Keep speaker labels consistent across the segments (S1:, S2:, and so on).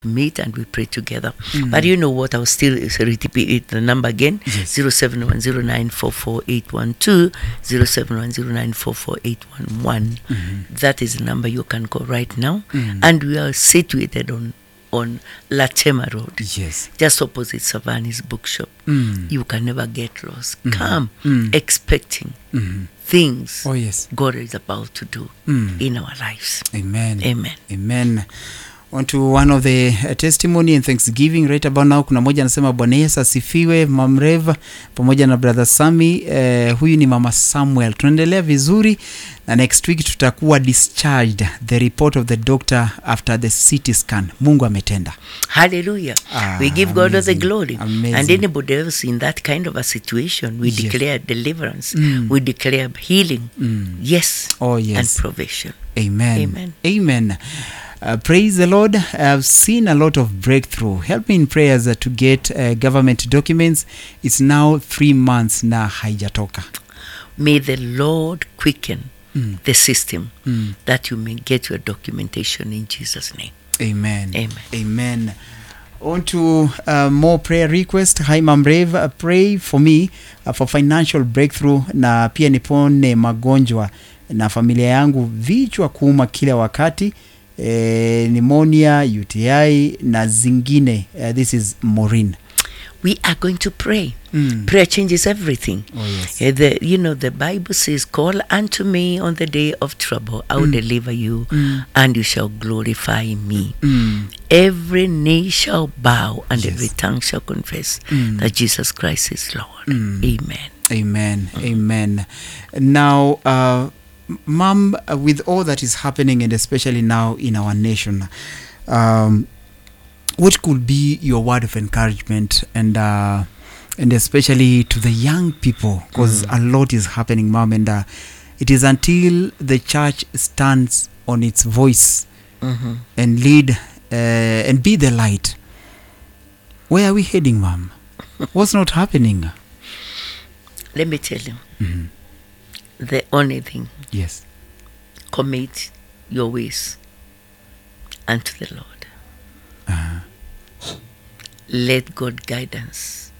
S1: meet and we pray together. But you know what, I'll still repeat the number again.
S2: Yes.
S1: 0710944812, 0710944811. That is the number you can call right now. And we are situated on Latema Road,
S2: Yes.
S1: just opposite Savani's bookshop. You can never get lost. Come expecting things
S2: Oh, yes.
S1: God is about to do in our lives.
S2: Amen.
S1: Amen.
S2: Amen. On to one of the testimony and thanksgiving right about now. Kuna moja anasema Bwana Yesu asifiwe, Mam Rev pamoja na brother Sami. Huyu ni Mama Samuel. Tunaendelea vizuri na next week tutakuwa discharged, the report of the doctor after the CT scan. Mungu ametenda.
S1: Hallelujah. We give God all the
S2: amazing.
S1: glory.
S2: Amazing.
S1: And anybody else in that kind of a situation, we
S2: Yes.
S1: declare deliverance. We declare healing. Yes.
S2: Oh, yes.
S1: And provision.
S2: Amen.
S1: Amen.
S2: Amen. Praise the Lord. I've seen a lot of breakthrough. Help me in prayers to get government documents. It's now 3 months na haijatoka.
S1: May the Lord quicken the system that you may get your documentation in Jesus' name.
S2: Amen.
S1: Amen.
S2: Amen. On to more prayer request. Hi Mam Rev, pray for me for financial breakthrough na pia nipone magonjwa na familia yangu, vichwa kuuma kila wakati, pneumonia, UTI na zingine. This is Maureen.
S1: We are going to pray. Prayer changes everything.
S2: Oh, yes.
S1: The Bible says, call unto me on the day of trouble. I will deliver you and you shall glorify me. Every knee shall bow and
S2: Yes.
S1: every tongue shall confess that Jesus Christ is Lord. Amen.
S2: Amen. Amen. Now, Mom, with all that is happening and especially now in our nation, what could be your word of encouragement and especially to the young people, because a lot is happening, Mom, and it is until the church stands on its voice and lead and be the light. Where are we heading, Mom? What's not happening?
S1: Let me tell you, the only thing,
S2: Yes.
S1: commit your ways unto the Lord. Let God guide us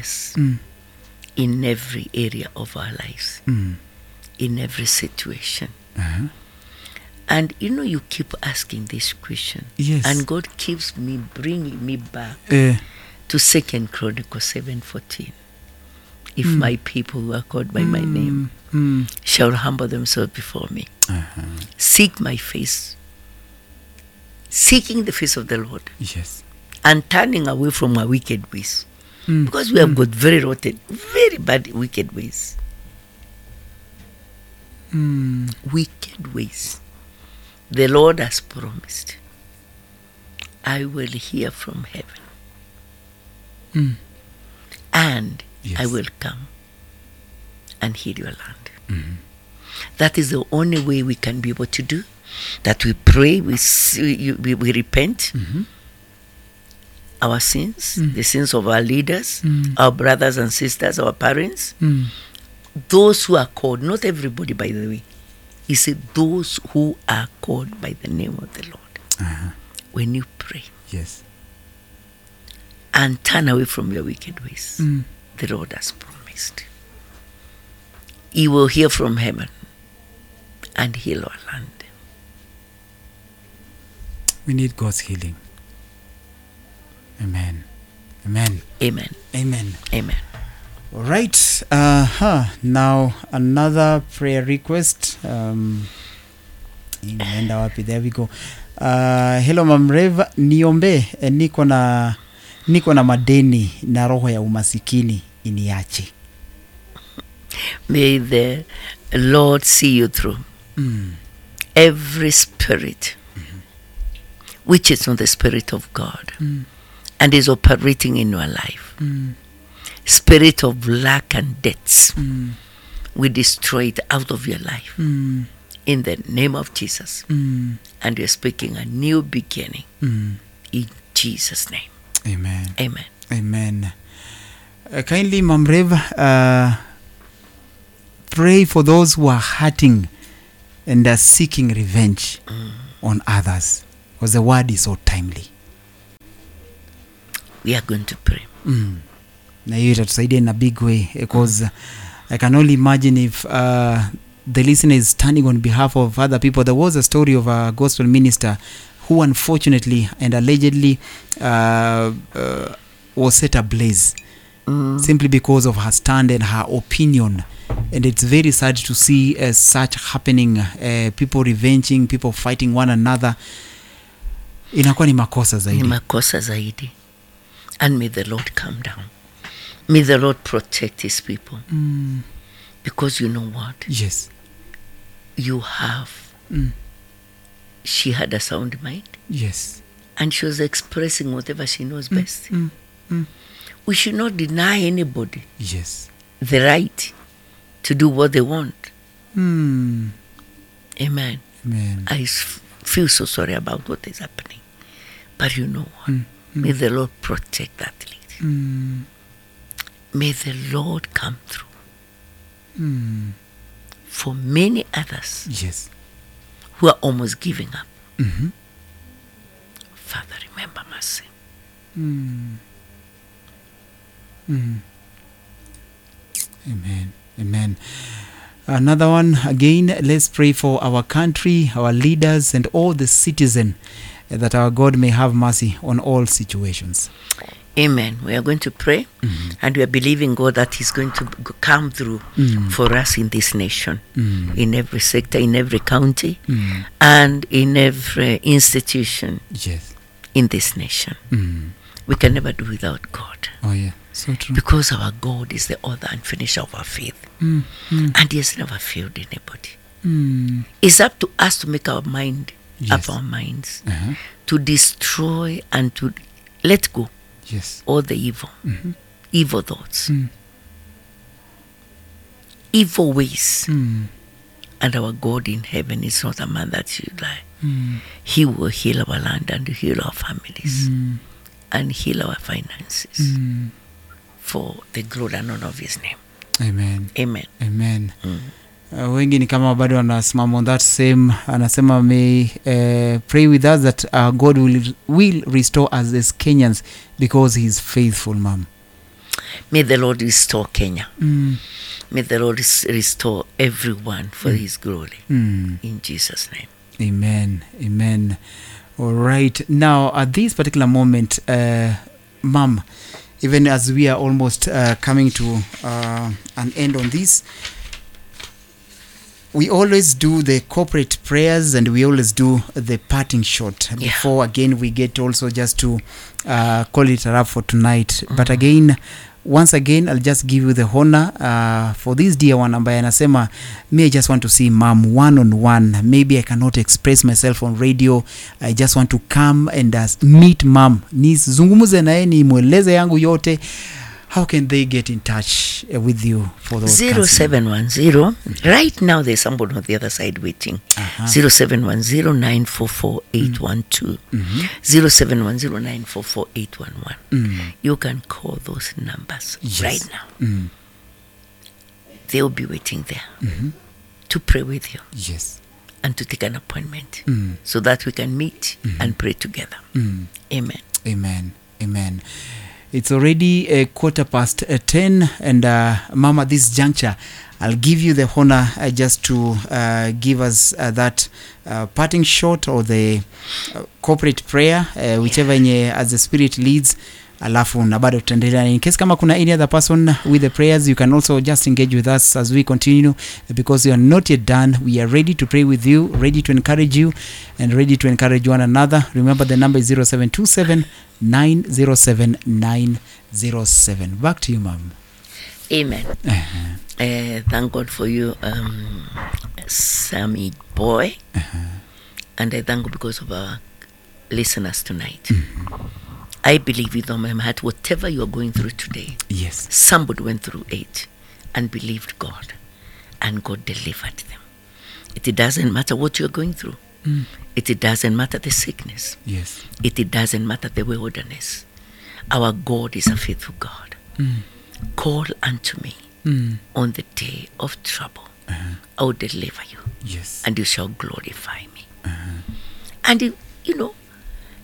S1: in every area of our lives, in every situation. And you keep asking this question.
S2: Yes.
S1: And God keeps bringing me back to 2 Chronicles 7:14. If my people who are called by my name shall humble themselves before me, seek my face, seeking the face of the Lord,
S2: Yes.
S1: and turning away from our wicked ways. Because we have got very rotten, very bad wicked ways. Wicked ways. The Lord has promised, I will hear from heaven. And
S2: Yes.
S1: I will come and heal your land. That is the only way we can be able to do that. We pray, we repent our sins, the sins of our leaders, our brothers and sisters, our parents, those who are called, not everybody, by the way. He said those who are called by the name of the Lord. When you pray
S2: Yes.
S1: and turn away from your wicked ways, the Lord has promised, He will hear from heaven and heal our land.
S2: We need God's healing. Amen. Amen.
S1: Amen.
S2: Amen.
S1: Amen.
S2: All right. Now another prayer request. Inaenda wapi? There we go. Hello Mam Rev, niombe, niko na madeni na roho ya umasikini iniache.
S1: May the Lord see you through. Every spirit which is not the Spirit of God and is operating in your life, spirit of lack and debts, we destroy it out of your life in the name of Jesus. And we're speaking a new beginning in Jesus' name.
S2: Amen.
S1: Amen.
S2: Amen. Kindly, Mam Rev, pray for those who are hurting and are seeking revenge on others, because the word is so timely.
S1: we are going to pray.
S2: Na hiyo itatusaidia in a big way because I can only imagine if the listener is standing on behalf of other people. There was a story of a gospel minister who unfortunately and allegedly was set ablaze simply because of her stand and her opinion. And it's very sad to see such happening, people revenging, people fighting one another. Inakuwa ni makosa zaidi.
S1: Ni makosa zaidi. And may the Lord come down. May the Lord protect his people. Because you know what?
S2: Yes.
S1: You have. She had a sound mind.
S2: Yes.
S1: And she was expressing whatever she knows best. We should not deny anybody
S2: Yes.
S1: the right to do what they want. Amen.
S2: Amen.
S1: I feel so sorry about what is happening. But you know what? May the Lord protect that lady. May the Lord come through. For many others
S2: Yes.
S1: who are almost giving up. Father, remember mercy.
S2: Amen. Amen. Another one again, let's pray for our country, our leaders, and all the citizens, that our God may have mercy on all situations.
S1: Amen. We are going to pray, and we are believing God that he's going to come through for us in this nation, in every sector, in every county, and in every institution
S2: Yes.
S1: in this nation. We can never do without God,
S2: Oh yeah, so true.
S1: because our God is the author and finisher of our faith, and he has never failed anybody. It's up to us to make our mind up
S2: Yes.
S1: our minds,
S2: Uh-huh.
S1: to destroy and to let go
S2: Yes.
S1: all the evil thoughts, evil ways. And our God in heaven is not a man that should lie. He will heal our land and heal our families and heal our finances for the glory and honor of his name.
S2: Amen.
S1: Amen.
S2: Amen. Wengi ni kama bado wanasimama on that same, anasema may pray with us that our God will restore us as Kenyans because he is faithful, Mom.
S1: May the Lord restore Kenya. May the Lord restore everyone for his glory. In Jesus' name.
S2: Amen. Amen. All right. Now, at this particular moment, Mom, even as we are almost coming to an end on this, we always do the corporate prayers and we always do the parting shot before again we get also just to call it a wrap for tonight. But again, once again, I'll just give you the honor for this dear one ambaye anasema, me I just want to see Mom one-on-one. Maybe I cannot express myself on radio. I just want to come and meet Mom. Nizungumuze naye nimweleze yangu yote. How can they get in touch with you for those
S1: 0710. Right now there's somebody on the other side waiting. 0710-944-812. 0710-944-811. You can call those numbers right now. They'll be waiting there to pray with you.
S2: Yes.
S1: And to take an appointment so that we can meet and pray together. Amen.
S2: Amen. Amen. It's already 10:15, and Mama, this juncture, I'll give you the honor just to give us that parting shot or the corporate prayer, whichever as the Spirit leads. Alafu na bado tutaendelea. In case kama kuna any other person with the prayers, you can also just engage with us as we continue, because we are not yet done. We are ready to pray with you, ready to encourage you, and ready to encourage one another. Remember, the number is 0727 907 907. Back to you, Mom.
S1: Amen. Thank God for you, Sammy boy. And I thank God because of our listeners tonight. I believe with all my heart, whatever you are going through today,
S2: Yes,
S1: somebody went through it and believed God, and God delivered them. It doesn't matter what you're going through. It doesn't matter the sickness.
S2: yes,
S1: It doesn't matter the wilderness. Our God is a faithful God. Call unto me on the day of trouble. I will deliver you,
S2: yes,
S1: and you shall glorify me. And you know,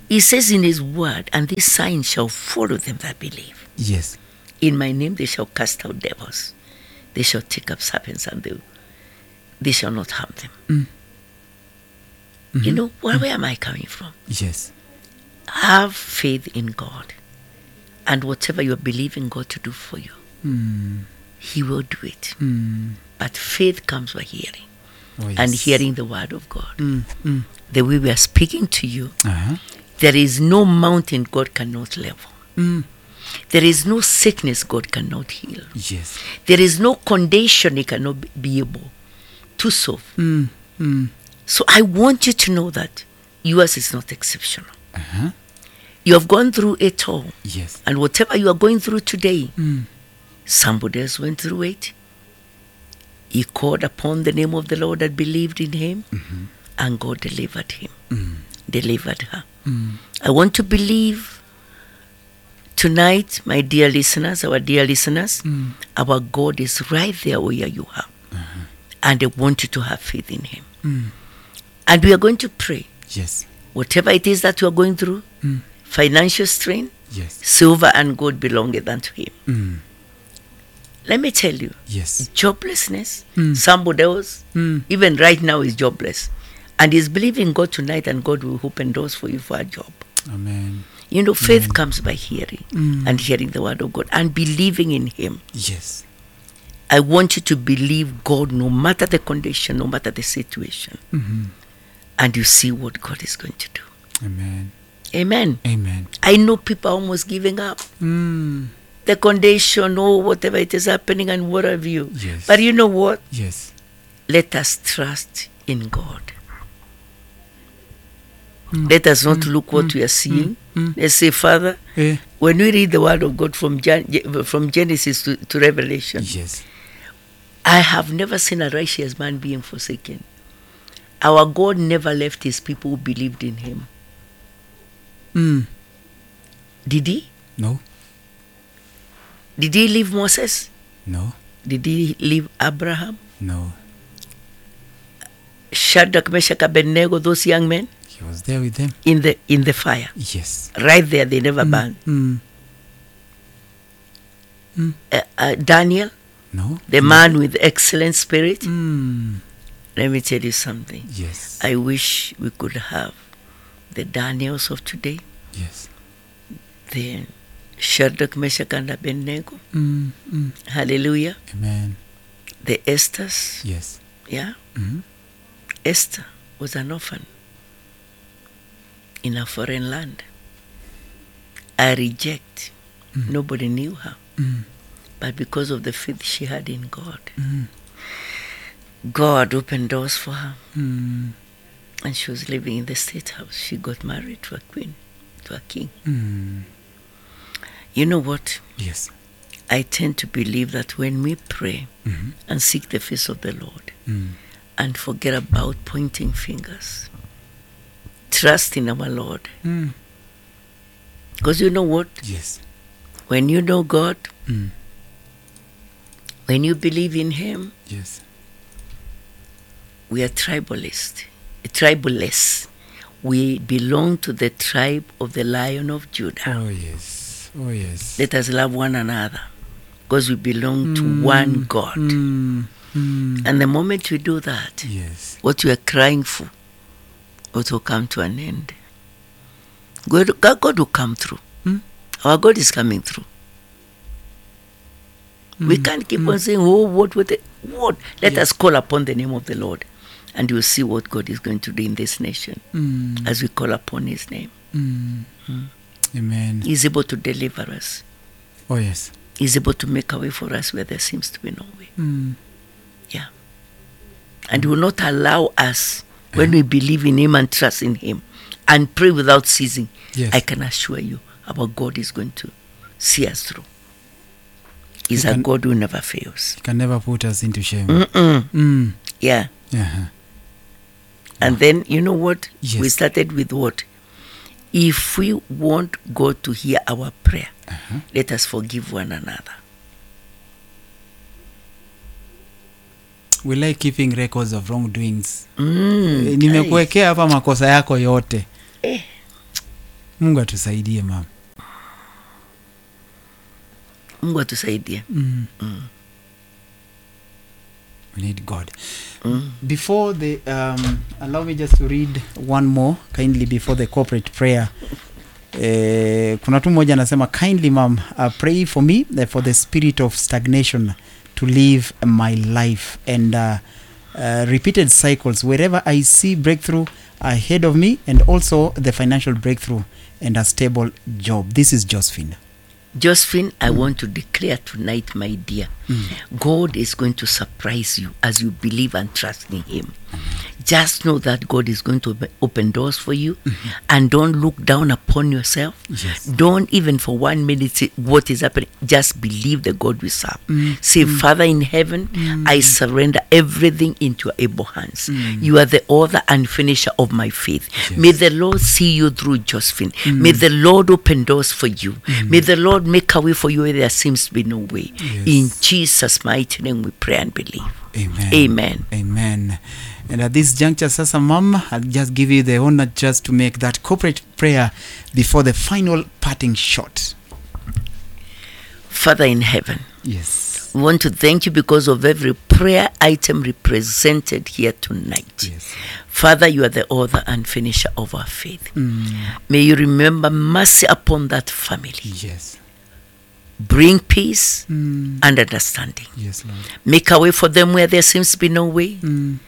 S1: He says in his word, and these signs shall follow them that believe.
S2: Yes.
S1: In my name they shall cast out devils. They shall take up serpents, and they shall not harm them. You know, where am I coming from?
S2: Yes.
S1: Have faith in God. And whatever you are believing God to do for you, He will do it. But faith comes by hearing.
S2: Oh, yes.
S1: And hearing the word of God. The way we are speaking to you,
S2: Uh-huh.
S1: there is no mountain God cannot level. There is no sickness God cannot heal.
S2: Yes.
S1: There is no condition He cannot be able to solve. So I want you to know that yours is not exceptional.
S2: Uh-huh.
S1: You have gone through it all.
S2: Yes.
S1: And whatever you are going through today, somebody else went through it. He called upon the name of the Lord and believed in Him, and God delivered him, delivered her. I want to believe tonight, my dear listeners, our dear listeners, our God is right there where you are. And I want you to have faith in Him. And we are going to pray.
S2: Yes.
S1: Whatever it is that you are going through, financial strain,
S2: Yes.
S1: silver and gold belongeth unto Him. Let me tell you,
S2: Yes.
S1: joblessness, somebody else, even right now is jobless. And is believing God tonight, and God will open doors for you for a job.
S2: Amen.
S1: You know, faith comes by hearing, and hearing the word of God, and believing in Him.
S2: Yes.
S1: I want you to believe God no matter the condition, no matter the situation. And you see what God is going to do.
S2: Amen.
S1: Amen.
S2: Amen.
S1: I know people are almost giving up. The condition or whatever it is happening, and what have you.
S2: Yes.
S1: But you know what?
S2: Yes.
S1: Let us trust in God. Let us not look what we are seeing. Let's say, Father,
S2: Eh.
S1: when we read the word of God from Genesis to Revelation,
S2: Yes.
S1: I have never seen a righteous man being forsaken. Our God never left His people who believed in Him. Did He?
S2: No.
S1: Did He leave Moses?
S2: No.
S1: Did He leave Abraham?
S2: No.
S1: Shadrach, Meshach, Abednego, those young men
S2: He was there with them.
S1: in the fire.
S2: Yes.
S1: Right there, they never burned. Daniel,
S2: No.
S1: the man with excellent spirit.
S2: Mm.
S1: Let me tell you something.
S2: Yes.
S1: I wish we could have the Daniels of today,
S2: Yes.
S1: the Shadrach, Meshach, and Abednego. Hallelujah.
S2: Amen.
S1: The Esthers.
S2: Yes.
S1: Yeah.
S2: Mhm.
S1: Esther was an orphan in a foreign land. I reject. Nobody knew her. But because of the faith she had in God, God opened doors for her. And she was living in the state house. She got married to a queen, to a king. You know what?
S2: Yes.
S1: I tend to believe that when we pray and seek the face of the Lord and forget about pointing fingers, trust in our Lord. Because you know what?
S2: Yes.
S1: When you know God, when you believe in Him,
S2: Yes.
S1: we are tribalists. We belong to the tribe of the Lion of Judah.
S2: Oh yes. Oh yes.
S1: Let us love one another because we belong to one God. And the moment we do that,
S2: Yes.
S1: what we are crying for, it will come to an end. God will come through. Our God is coming through. We can't keep on saying, oh, what? Let us call upon the name of the Lord, and you'll see what God is going to do in this nation as we call upon His name.
S2: Amen.
S1: He's able to deliver us.
S2: Oh yes.
S1: He's able to make a way for us where there seems to be no way. Yeah. And He will not allow us, when we believe in Him and trust in Him and pray without ceasing,
S2: Yes.
S1: I can assure you, our God is going to see us through. He's
S2: He
S1: a
S2: can-
S1: God who never fails.
S2: He can never put us into shame.
S1: Yeah.
S2: Uh-huh.
S1: And then, you know what?
S2: Yes.
S1: We started with what? If we want God to hear our prayer, let us forgive one another.
S2: We like keeping records of wrongdoings. Nimekuwekea hapa makosa yako yote. Mungu atusaidie mama.
S1: Mungu atusaidie.
S2: We need God. Before the allow me just to read one more kindly before the corporate prayer. Kuna tu mmoja anasema, kindly mom, pray for me for the spirit of stagnation to live my life and repeated cycles wherever I see breakthrough ahead of me, and also the financial breakthrough and a stable job. This is Josephine.
S1: Josephine, I want to declare tonight, my dear, God is going to surprise you as you believe and trust in Him. Just know that God is going to open doors for you, and don't look down upon yourself.
S2: Yes.
S1: Don't even for 1 minute say what is happening. Just believe the God we serve. Say, Father in heaven, I surrender everything into your able hands. You are the author and finisher of my faith.
S2: Yes.
S1: May the Lord see you through, Josephine. May the Lord open doors for you. May the Lord make a way for you where there seems to be no way.
S2: Yes.
S1: In Jesus' mighty name we pray and believe.
S2: Amen.
S1: Amen.
S2: Amen. And at this juncture, Sasa Mom, I'll just give you the honor just to make that corporate prayer before the final parting shot.
S1: Father in heaven,
S2: Yes.
S1: we want to thank you because of every prayer item represented here tonight.
S2: Yes.
S1: Father, you are the author and finisher of our faith. May you remember mercy upon that family.
S2: Yes.
S1: Bring peace and understanding.
S2: Yes, Lord.
S1: Make a way for them where there seems to be no way.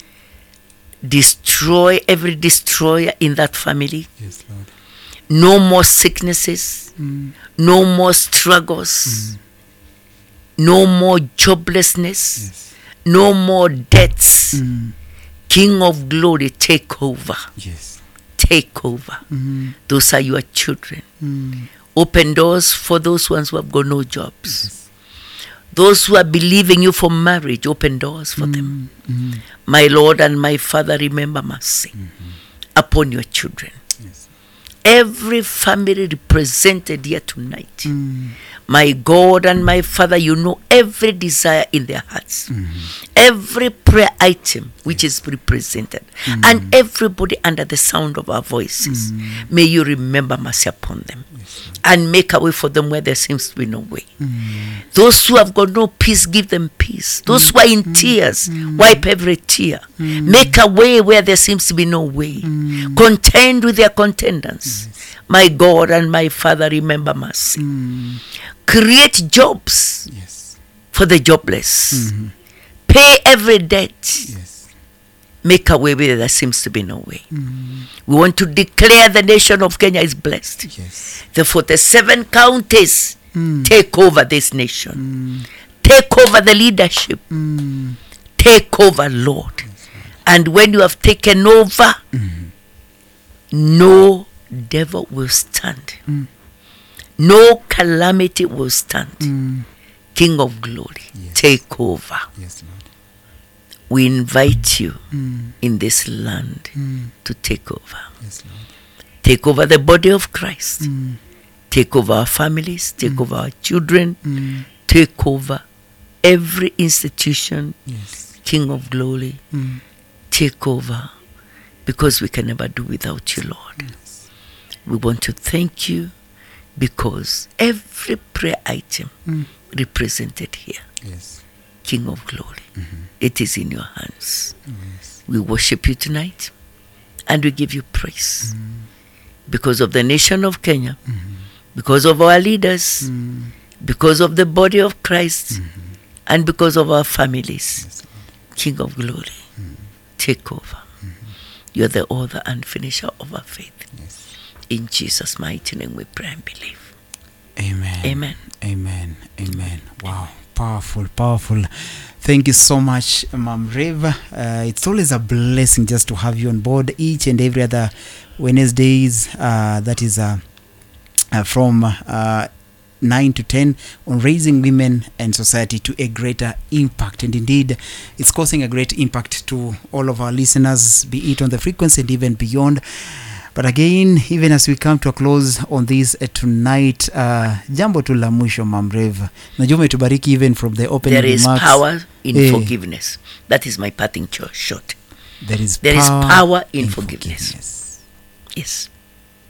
S1: Destroy every destroyer in that family.
S2: Yes, Lord.
S1: No more sicknesses. No more struggles. No more joblessness.
S2: Yes.
S1: No more debts. King of glory, take over.
S2: Yes.
S1: Take over. Those are your children. Open doors for those ones who have got no jobs.
S2: Yes.
S1: Those who are believing you for marriage, open doors for them. My Lord and my Father, remember mercy upon your children.
S2: Yes.
S1: Every family represented here tonight. My God and my Father, you know every desire in their hearts. Every prayer item which is represented. And everybody under the sound of our voices. May you remember mercy upon them.
S2: Yes.
S1: And make a way for them where there seems to be no way. Those who have got no peace, give them peace. Those who are in tears, wipe every tear. Make a way where there seems to be no way. Contend with their contenders. My God and my Father, remember mercy. Create jobs
S2: Yes.
S1: for the jobless. Pay every debt.
S2: Yes.
S1: Make a way where there seems to be no way. We want to declare the nation of Kenya is blessed.
S2: Yes.
S1: The 47 counties take over this nation. Take over the leadership. Take over, Lord. And when you have taken over, no devil will stand. No calamity will stand. King of glory,
S2: Yes.
S1: take over.
S2: Yes, Lord.
S1: We invite you in this land to take over.
S2: Yes, Lord.
S1: Take over the body of Christ. Take over our families. Take over our children. Take over every institution.
S2: Yes.
S1: King of glory, take over, because we can never do without you, Lord.
S2: Yes.
S1: We want to thank you because every prayer item represented here,
S2: Yes.
S1: King of glory, it is in your hands.
S2: Yes.
S1: We worship you tonight and we give you praise because of the nation of Kenya, because of our leaders, because of the body of Christ, and because of our families.
S2: Yes, Lord.
S1: King of glory, take over. You are the author and finisher of our faith.
S2: Yes.
S1: In Jesus' mighty name we pray and believe.
S2: Amen.
S1: Amen.
S2: Amen. Amen. Wow. Powerful, powerful. Thank you so much, Ma'am Rev. It's always a blessing just to have you on board each and every other Wednesdays. That is from 9 to 10 on raising women and society to a greater impact. And indeed, it's causing a great impact to all of our listeners, be it on the frequency and even beyond. But again, even as we come to a close on this tonight, jambo tu la mwisho, Ma'am Rev. Najua umetubariki even from the opening
S1: There is
S2: remarks.
S1: power in forgiveness. That is my parting shot.
S2: There is
S1: There is power in
S2: in
S1: forgiveness. Yes.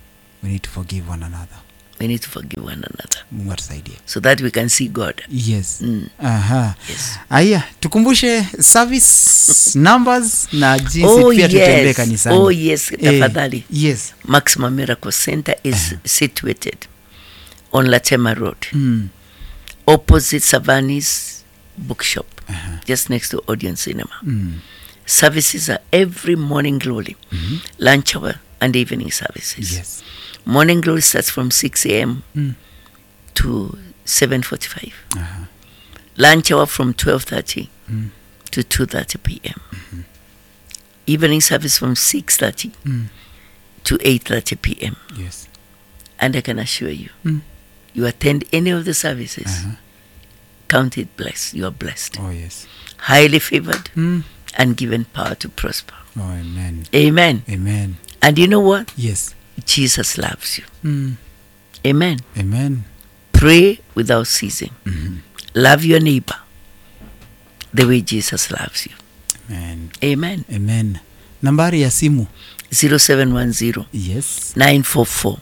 S2: We need to forgive one another.
S1: We need to forgive one another
S2: Mungu atusaidie.
S1: so that we can see God.
S2: Yes.
S1: Yes.
S2: Aya, tukumbushe service numbers na jinsi pia tutembee kanisani.
S1: Oh yes, tafadhali.
S2: Yes.
S1: Maximum Miracle Center is situated on Latema Road, opposite Savani's bookshop, just next to Odeon Cinema. Services are every morning glory, lunch hour and evening services.
S2: Yes.
S1: Morning glory starts from 6 a.m. to 7:45. Lunch hour from 12:30 to 2:30 p.m. Evening service from 6:30 to 8:30 p.m.
S2: Yes.
S1: And I can assure you, you attend any of the services, count it blessed. You are blessed.
S2: Oh yes.
S1: Highly favored and given power to prosper.
S2: Oh amen.
S1: Amen.
S2: Amen.
S1: And you know what?
S2: Yes.
S1: Jesus loves you. Amen.
S2: Amen.
S1: Pray without ceasing. Love your neighbor the way Jesus loves you.
S2: Amen.
S1: Amen.
S2: Amen. Nambari ya simu
S1: 0710
S2: yes
S1: 944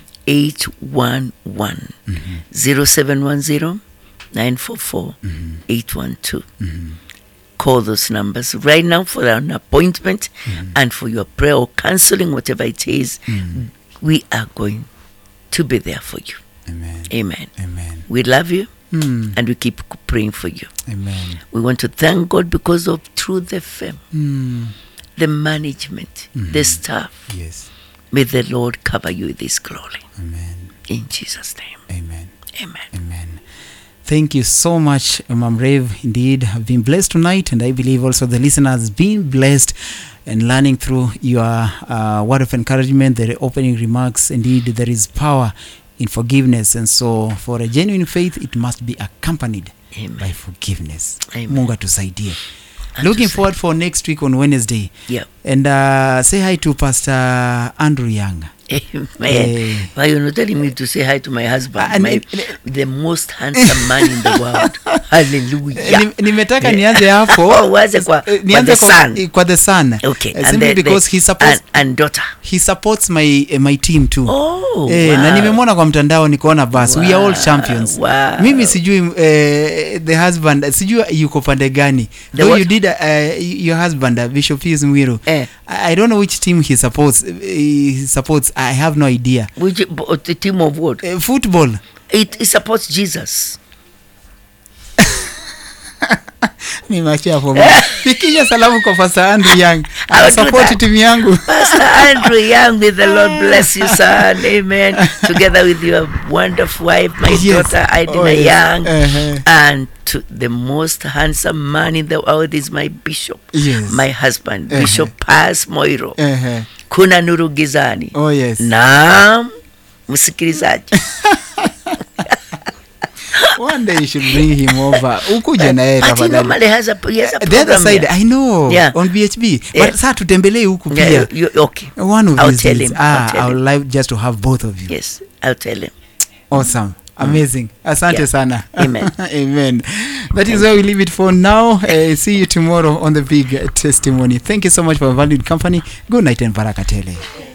S1: 811 0710 944 812. Call those numbers right now for an appointment and for your prayer or counseling, whatever it is. We are going to be there for you.
S2: Amen.
S1: Amen.
S2: Amen.
S1: We love you and we keep praying for you.
S2: Amen.
S1: We want to thank God because of through the firm, the management, the staff.
S2: Yes.
S1: May the Lord cover you with His glory.
S2: Amen.
S1: In Jesus' name.
S2: Amen.
S1: Amen.
S2: Amen. Thank you so much, Ma'am Rev. Indeed, I've been blessed tonight, and I believe also the listeners been blessed and learning through your word of encouragement, the opening remarks. Indeed, there is power in forgiveness, and so for a genuine faith, it must be accompanied by forgiveness.
S1: Amen.
S2: Mungu atusaidie. Looking forward for next week on Wednesday.
S1: Yeah.
S2: And say hi to Pastor Andrew Young.
S1: Amen. Why you're not telling me to say hi to my husband, the most handsome man in the world. Hallelujah.
S2: Nimetaka nianze hapo.
S1: Nianze
S2: kwa the son.
S1: Okay.
S2: Simply because he supports
S1: and daughter.
S2: He supports my team too.
S1: Oh.
S2: Na nimemwona kwa mtandao nikaona basi we are all champions.
S1: Wow.
S2: Mimi sijui the husband sijui yuko pande gani. Though you did your husband Bishop Pius Mwiru. I don't know which team he supports. I have no idea.
S1: Which the team of what?
S2: Football.
S1: It supports Jesus.
S2: Nimachia for me. Fikisha salamu kwa Pastor Andrew Young. I support team yangu.
S1: Pastor Andrew Young, may the Lord bless you, son. Amen. Together with your wonderful wife, my daughter Idina Young, and to the most handsome man in the world is my bishop, my husband, Bishop Pius Moiro. Kuna nuru gizani.
S2: Oh yes.
S1: Naam, msikilizaji.
S2: One day you should bring him over. Ukuje na yeye
S1: tafadhali. Normally has a program.
S2: The other side, I know, on BHB. But saa tutembelee huku pia.
S1: Okay.
S2: One of
S1: I'll
S2: these
S1: tell
S2: days.
S1: him.
S2: I would like just to have both of you.
S1: Yes, I'll tell him.
S2: Awesome. Amazing. Asante sana.
S1: Amen.
S2: Amen. That is where we leave it for now. See you tomorrow on the big testimony. Thank you so much for valued company. Good night and baraka tele.